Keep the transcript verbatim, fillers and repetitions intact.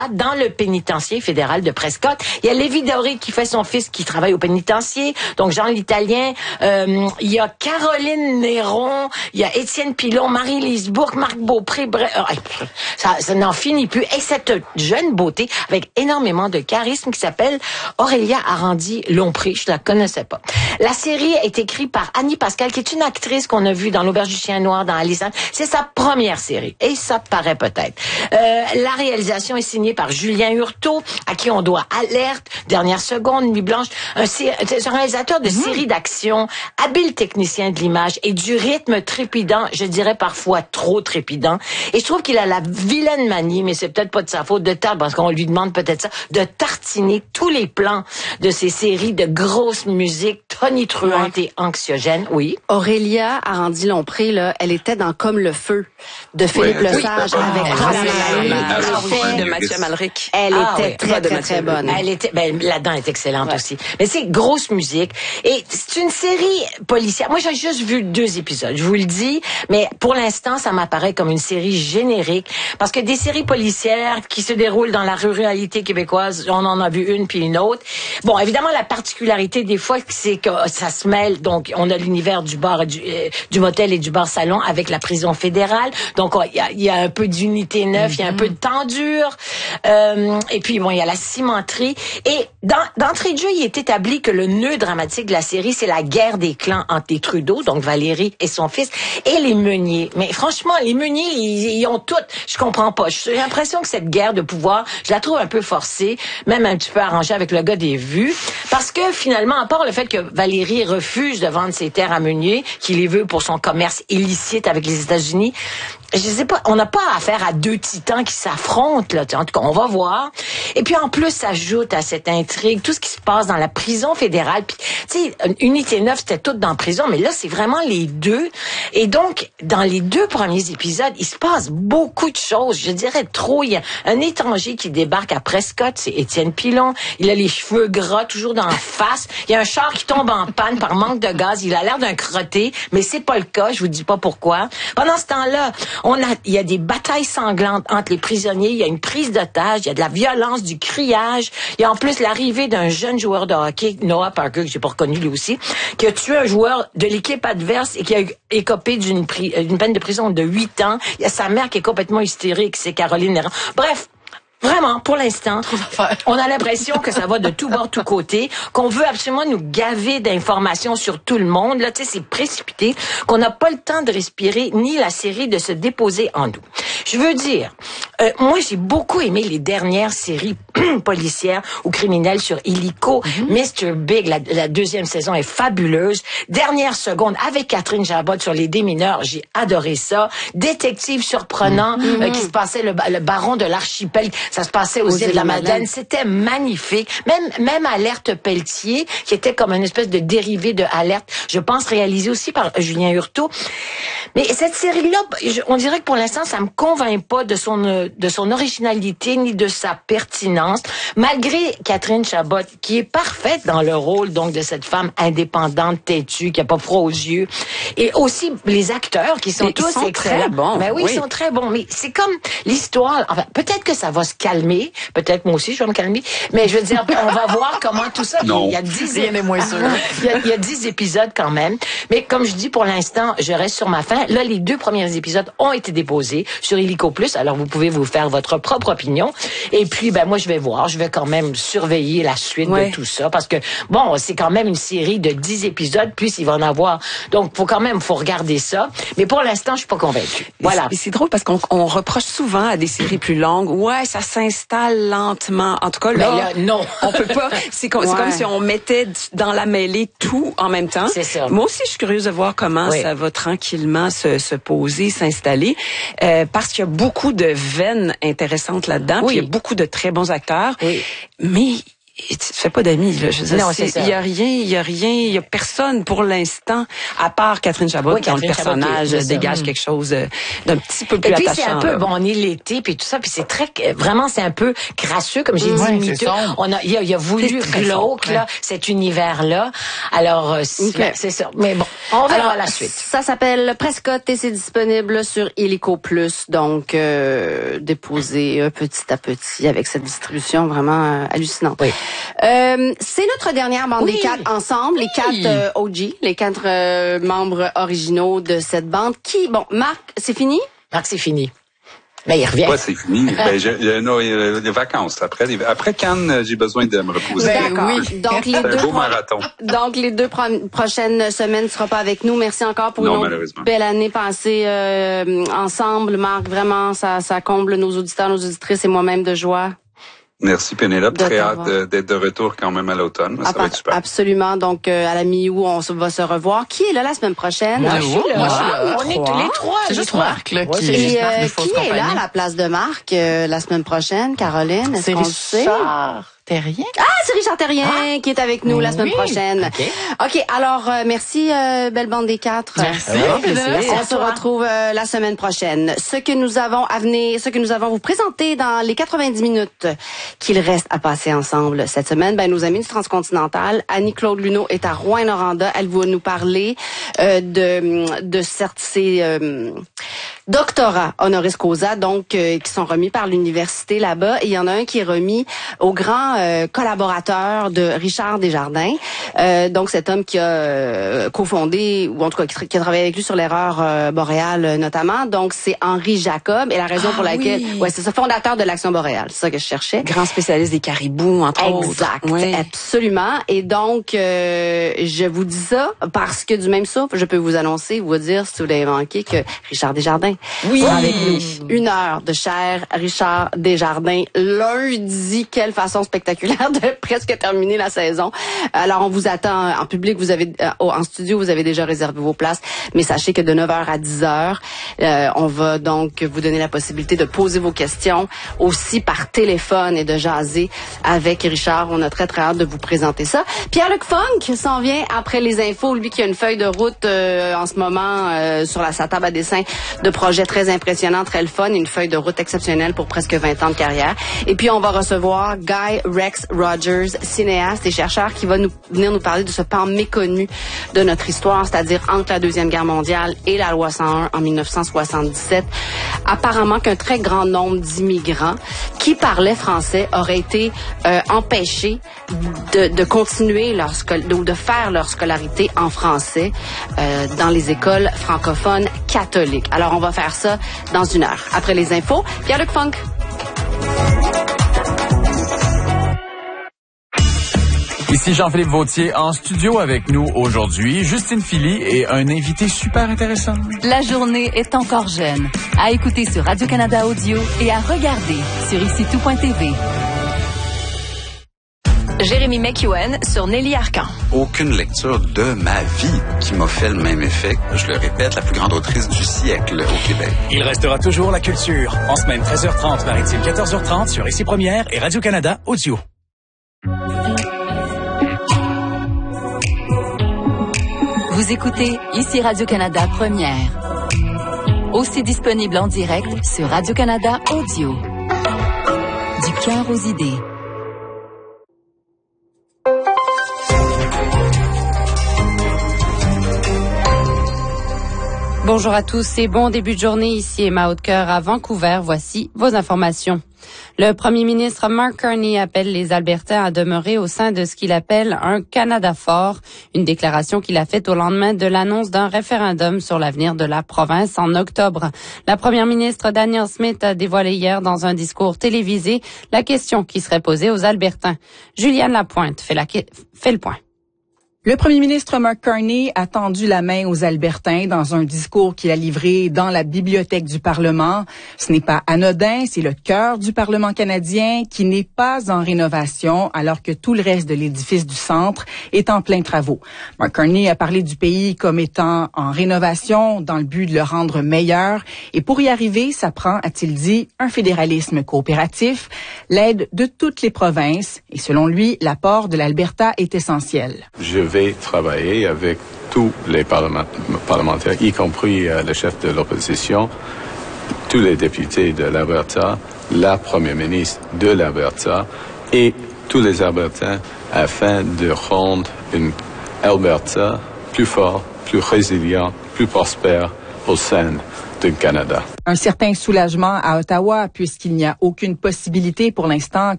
dans le pénitencier fédéral de Prescott. Il y a Lévi Doré qui fait son fils qui travaille au pénitencier, donc Jean l'Italien. Euh, il y a Caroline Néron, il y a Étienne Pilon, Marie-Lise Bourque, Marc Beaupré, bref, euh, ça, ça n'en finit plus. Et cette jeune beauté avec énormément de charisme qui s'appelle Aurélia Arandy-Lompré, je la connaissais pas. La série est écrite par Annie Pascal, qui est une actrice qu'on a vue dans L'Auberge du Chien Noir, dans Alice. C'est sa première série, et ça paraît peut-être. Euh, la réalisation est signée par Julien Hurtaud, à qui on doit Alerte, Dernière seconde, Nuit blanche. Un, c'est un réalisateur de mmh. séries d'action, habile technicien de l'image et du rythme trépidant, je dirais parfois trop trépidant. Et je trouve qu'il a la vilaine manie, mais c'est peut-être pas de sa faute de tard, parce qu'on lui demande peut-être ça, de tartiner tous les plans de ces séries de grosses musiques tonitruantes ouais. et anxiogènes. Oui. Aurélia Arandy-Lompré, là, elle était dans Comme le feu de Philippe ouais, Lesage oui. avec ah, Rosemarie. De Mathieu Amalric. Elle ah, était oui. très, très, très bonne. Elle était, ben, là-dedans, elle est excellente ouais. aussi. Mais c'est grosse musique. Et c'est une série policière. Moi, j'ai juste vu deux épisodes, je vous le dis. Mais pour l'instant, ça m'apparaît comme une série générique. Parce que des séries policières qui se déroulent dans la ruralité québécoise, on en a vu une puis une autre. Bon, évidemment, la particularité des fois, c'est que ça se mêle. Donc, on a l'univers du bar, du, euh, du motel et du bar-salon avec la prison fédérale. Donc, il y a, y a un peu d'unité neuve, il mm-hmm. y a un peu de temps dur. Euh, et puis, bon, il y a la cimenterie. Et dans, d'entrée de jeu, il est établi que le nœud dramatique de la série, c'est la guerre des clans entre les Trudeau, donc Valérie et son fils, et les Meuniers. Mais franchement, les Meuniers, ils, ils ont tout. Je comprends pas. J'ai l'impression que cette guerre de pouvoir, je la trouve un peu forcée, même un petit peu arrangée avec le gars des vues. Parce que finalement, à part le fait que Valérie refuse de vendre ses terres à Meunier, qu'il les veut pour son commerce illicite avec les États-Unis, je sais pas, on n'a pas affaire à deux titans qui s'affrontent, là. En tout cas, on va voir. Et puis, en plus, s'ajoute à cette intrigue tout ce qui se passe dans la prison fédérale. Puis, tu sais, Unité neuf, c'était tout dans la prison, mais là, c'est vraiment les deux. Et donc, dans les deux premiers épisodes, il se passe beaucoup de choses. Je dirais trop. Il y a un étranger qui débarque à Prescott, c'est Étienne Pilon. Il a les cheveux gras, toujours dans la face. Il y a un char qui tombe en panne par manque de gaz. Il a l'air d'un crotté, mais c'est pas le cas. Je vous dis pas pourquoi. Pendant ce temps-là, On a, il y a des batailles sanglantes entre les prisonniers, il y a une prise d'otage, il y a de la violence, du criage. Il y a en plus l'arrivée d'un jeune joueur de hockey, Noah Parker, que j'ai pas reconnu lui aussi, qui a tué un joueur de l'équipe adverse et qui a écopé d'une, pri- d'une peine de prison de huit ans. Il y a sa mère qui est complètement hystérique, c'est Caroline Néron. Bref. Vraiment, pour l'instant, on a l'impression que ça va de tout bord, tout côté, qu'on veut absolument nous gaver d'informations sur tout le monde. Là, tu sais, c'est précipité, qu'on n'a pas le temps de respirer, ni la série de se déposer en nous. Je veux dire, euh, moi, j'ai beaucoup aimé les dernières séries policières ou criminelles sur Illico. Mm-hmm. mister Big, la, la deuxième saison est fabuleuse. Dernière seconde, avec Catherine Jabot sur les démineurs, j'ai adoré ça. Détective surprenant, mm-hmm. euh, qui se passait le, le baron de l'archipel. Ça se passait aux, aux îles de la Madeleine. Madeleine. C'était magnifique. Même, même Alerte Pelletier, qui était comme une espèce de dérivé de Alerte, je pense réalisé aussi par Julien Hurtaud. Mais cette série-là, on dirait que pour l'instant, ça me convainc pas de son, de son originalité ni de sa pertinence. Malgré Catherine Chabot, qui est parfaite dans le rôle, donc, de cette femme indépendante, têtue, qui a pas froid aux yeux. Et aussi, les acteurs, qui sont Et tous ils sont excellents. très bons. Ben oui, oui, ils sont très bons. Mais c'est comme l'histoire, enfin, peut-être que ça va se calmer. Peut-être moi aussi, je vais me calmer. Mais je veux dire, on va voir comment tout ça... Non. Il y a dix... Rien n'est moins sûr. il, y a, il y a dix épisodes quand même. Mais comme je dis, pour l'instant, je reste sur ma faim. Là, les deux premiers épisodes ont été déposés sur Illico Plus. Alors, vous pouvez vous faire votre propre opinion. Et puis, ben moi, je vais voir. Je vais quand même surveiller la suite ouais. de tout ça. Parce que, bon, c'est quand même une série de dix épisodes. Puis, il va en avoir. Donc, faut quand même, faut regarder ça. Mais pour l'instant, je suis pas convaincue. Voilà. Et c'est drôle parce qu'on on reproche souvent à des séries plus longues. Ouais, ça s'installe lentement. En tout cas, là, là non. on peut pas. C'est comme, ouais. c'est comme si on mettait dans la mêlée tout en même temps. C'est ça. Moi aussi, je suis curieuse de voir comment oui. ça va tranquillement se, se poser, s'installer, euh, parce qu'il y a beaucoup de veines intéressantes là-dedans. Oui. Puis il y a beaucoup de très bons acteurs. Oui. Mais tu te fais pas d'amis, là. Je veux dire, non, c'est ça. Il y a rien, il y a rien, il y a personne pour l'instant, à part Catherine Chabot, oui, qui, le personnage, Chabot, dégage quelque chose d'un petit peu plus attachant. Et puis, attachant, c'est un peu, là. bon, on est l'été, puis tout ça, puis c'est très, vraiment, c'est un peu crasseux, comme j'ai ouais, dit, miteux. On a, il a, il a voulu glauque, là, cet univers-là. Alors, euh, c'est, okay. c'est ça. Mais bon, on verra Alors, la suite. Ça s'appelle Prescott et c'est disponible sur Illico Plus. Donc, euh, déposé euh, petit à petit avec cette distribution vraiment euh, hallucinante. Oui. Euh, c'est notre dernière bande oui. des quatre ensemble, les quatre oui. euh, O G, les quatre euh, membres originaux de cette bande. Qui, bon, Marc, c'est fini? Marc, c'est fini. Ben, il revient. Ouais, c'est fini. ben, j'ai, j'ai, non, les vacances. Après, les, après Cannes, j'ai besoin de me reposer. Ben, D'accord. Oui. Donc, les c'est deux un beau pro- marathon. Donc, les deux pro- prochaines semaines, tu seras pas avec nous. Merci encore pour non, une belle année passée euh, ensemble. Marc, vraiment, ça, ça comble nos auditeurs, nos auditrices et moi-même de joie. Merci Pénélope, très hâte d'être de retour quand même à l'automne. Ça ah, va être super. Absolument. Donc euh, à la mi-août, on va se revoir. Qui est là la semaine prochaine? Moi, je suis là. Moi, je suis là. On est tous les trois. C'est juste Marc là, ouais, qui, et, euh, qui est là à la place de Marc euh, la semaine prochaine? Caroline, est-ce c'est qu'on le sait? Richard Terrien. Ah, c'est Richard Terrien ah. qui est avec nous la semaine oui. prochaine. Okay. OK, alors euh, merci euh, belle bande des quatre. Merci. On, on se retrouve euh, la semaine prochaine. Ce que nous avons à venir, ce que nous avons vous présenter dans les quatre-vingt-dix minutes qu'il reste à passer ensemble cette semaine, ben nos amis du Transcontinental, Annie-Claude Luneau est à Rouyn-Noranda, elle va nous parler euh, de de certes ces euh, doctorats honoris causa donc euh, qui sont remis par l'université là-bas et il y en a un qui est remis au grand euh, collaborateur de Richard Desjardins. Euh, donc cet homme qui a euh, cofondé ou en tout cas qui, qui a travaillé avec lui sur l'erreur euh, boréale euh, notamment. Donc c'est Henri Jacob et la raison ah, pour laquelle oui. ouais, c'est ça fondateur de l'Action boréale, c'est ça que je cherchais. Grand spécialiste des caribous entre exact, autres. Exact, oui. absolument. Et donc euh, je vous dis ça parce que du même souffle, je peux vous annoncer, vous dire si vous l'avez manqué que Richard Desjardins oui. sera avec nous. Une heure de cher Richard Desjardins lundi. Quelle façon spectaculaire de presque terminer la saison. Alors on vous attend en public, vous avez euh, en studio, vous avez déjà réservé vos places, mais sachez que de neuf heures à dix heures, euh, on va donc vous donner la possibilité de poser vos questions aussi par téléphone et de jaser avec Richard. On a très très hâte de vous présenter ça. Pierre-Luc Funk s'en vient après les infos, lui qui a une feuille de route euh, en ce moment euh, sur la sa table à dessin de projets très impressionnants, très le fun, une feuille de route exceptionnelle pour presque vingt ans de carrière. Et puis on va recevoir Guy Rex Rogers, cinéaste et chercheur qui va nous venir nous parler de ce pan méconnu de notre histoire, c'est-à-dire entre la Deuxième Guerre mondiale et la loi cent un en mille neuf cent soixante-dix-sept. Apparemment qu'un très grand nombre d'immigrants qui parlaient français auraient été euh, empêchés de, de continuer leur scol- ou de faire leur scolarité en français euh, dans les écoles francophones catholiques. Alors on va faire ça dans une heure. Après les infos, Pierre-Luc Funk. Ici Jean-Philippe Vautier en studio avec nous aujourd'hui, Justine Philly et un invité super intéressant. La journée est encore jeune. À écouter sur Radio-Canada Audio et à regarder sur ici tout point t v. Jérémy McEwen sur Nelly Arcan. Aucune lecture de ma vie qui m'a fait le même effet. Je le répète, la plus grande autrice du siècle au Québec. Il restera toujours la culture. En semaine treize heures trente, maritime quatorze heures trente sur Ici Première et Radio-Canada Audio. Vous écoutez Ici Radio-Canada Première. Aussi disponible en direct sur Radio-Canada Audio. Du cœur aux idées. Bonjour à tous et bon début de journée. Ici Emma Hautecoeur à Vancouver. Voici vos informations. Le premier ministre Mark Carney appelle les Albertains à demeurer au sein de ce qu'il appelle un Canada fort, une déclaration qu'il a faite au lendemain de l'annonce d'un référendum sur l'avenir de la province en octobre. La première ministre Danielle Smith a dévoilé hier dans un discours télévisé la question qui serait posée aux Albertains. Juliane Lapointe fait, la, fait le point. Le premier ministre Mark Carney a tendu la main aux Albertains dans un discours qu'il a livré dans la bibliothèque du Parlement. Ce n'est pas anodin, c'est le cœur du Parlement canadien qui n'est pas en rénovation alors que tout le reste de l'édifice du centre est en plein travaux. Mark Carney a parlé du pays comme étant en rénovation dans le but de le rendre meilleur. Et pour y arriver, ça prend, a-t-il dit, un fédéralisme coopératif, l'aide de toutes les provinces. Et selon lui, l'apport de l'Alberta est essentiel. Je vais travailler avec tous les parlementaires, y compris euh, le chef de l'opposition, tous les députés de l'Alberta, la première ministre de l'Alberta et tous les Albertains afin de rendre une Alberta plus forte, plus résilient, plus prospère au sein du Canada. Un certain soulagement à Ottawa puisqu'il n'y a aucune possibilité pour l'instant